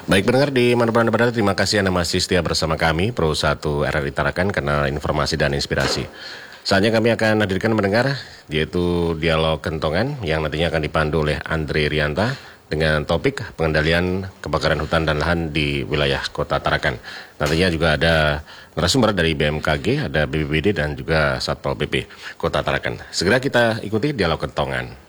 Baik pendengar di mana Anda berada, terima kasih Anda masih setia bersama kami, Pro 1 RRI Tarakan, kanal informasi dan inspirasi. Saatnya kami akan hadirkan mendengar, yaitu Dialog Kentongan, yang nantinya akan dipandu oleh Andre Rianta, dengan topik pengendalian kebakaran hutan dan lahan di wilayah Kota Tarakan. Nantinya juga ada narasumber dari BMKG, ada BPBD dan juga Satpol PP Kota Tarakan. Segera kita ikuti Dialog Kentongan.